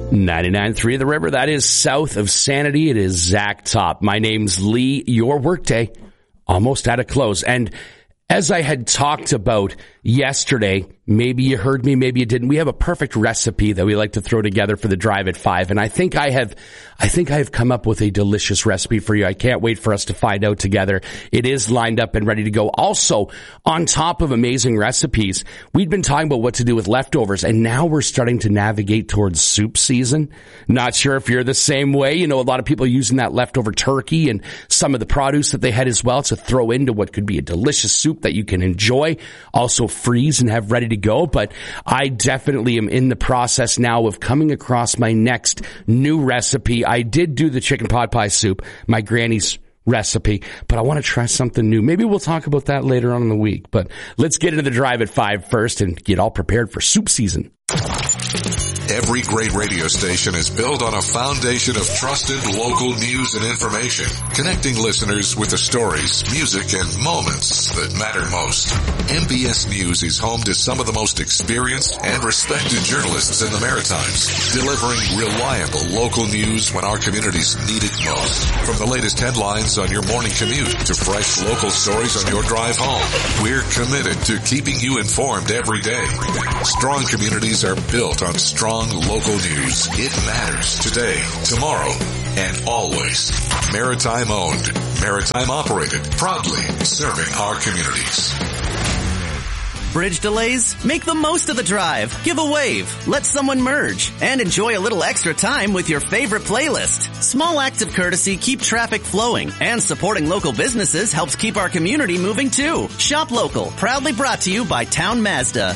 99.3 The River, that is south of Sanity. It is Zach Top. My name's Lee. Your workday almost at a close. And as I had talked about yesterday, maybe you heard me, maybe you didn't. We have a perfect recipe that we like to throw together for the Drive at 5. And I think I have come up with a delicious recipe for you. I can't wait for us to find out together. It is lined up and ready to go. Also, on top of amazing recipes, we'd been talking about what to do with leftovers, and now we're starting to navigate towards soup season. Not sure if you're the same way. You know, a lot of people using that leftover turkey and some of the produce that they had as well to throw into what could be a delicious soup that you can enjoy, also freeze and have ready to go. But I definitely am in the process now of coming across my next new recipe. I did do the chicken pot pie soup, my granny's recipe, but I want to try something new. Maybe we'll talk about that later on in the week. But let's get into the Drive at 5 first and get all prepared for soup season. Every great radio station is built on a foundation of trusted local news and information, connecting listeners with the stories, music, and moments that matter most. MBS News is home to some of the most experienced and respected journalists in the Maritimes, delivering reliable local news when our communities need it most. From the latest headlines on your morning commute to fresh local stories on your drive home, we're committed to keeping you informed every day. Strong communities are built on strong local news. It matters today, tomorrow, and always. Maritime owned, maritime operated, proudly serving our communities. Bridge delays? Make the most of the drive. Give a wave. Let someone merge. And enjoy a little extra time with your favorite playlist. Small acts of courtesy keep traffic flowing. And supporting local businesses helps keep our community moving too. Shop local. Proudly brought to you by Town Mazda.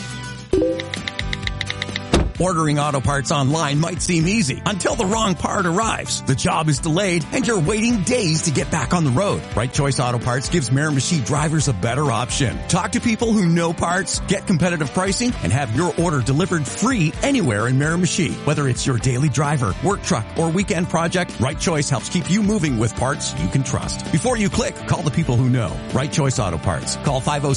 Ordering auto parts online might seem easy until the wrong part arrives. The job is delayed and you're waiting days to get back on the road. Right Choice Auto Parts gives Miramichi drivers a better option. Talk to people who know parts, get competitive pricing, and have your order delivered free anywhere in Miramichi. Whether it's your daily driver, work truck, or weekend project, Right Choice helps keep you moving with parts you can trust. Before you click, call the people who know. Right Choice Auto Parts. Call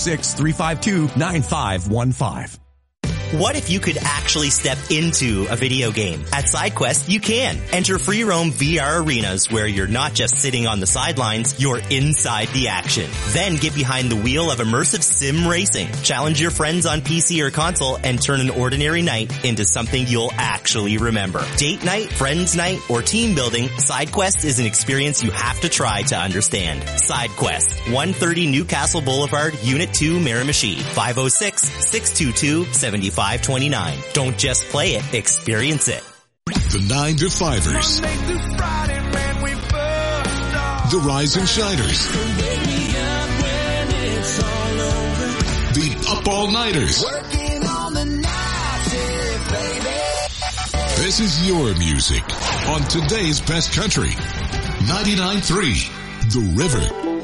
506-352-9515. What if you could actually step into a video game? At SideQuest, you can. Enter free roam VR arenas where you're not just sitting on the sidelines, you're inside the action. Then get behind the wheel of immersive sim racing. Challenge your friends on PC or console and turn an ordinary night into something you'll actually remember. Date night, friends night, or team building, SideQuest is an experience you have to try to understand. SideQuest, 130 Newcastle Boulevard, Unit 2, Miramichi, 506-622-7529. Don't just play it, experience it. The 9 to 5ers. The Rise and Shiners. The Up All Nighters. This is your music on today's best country. 99.3 The River.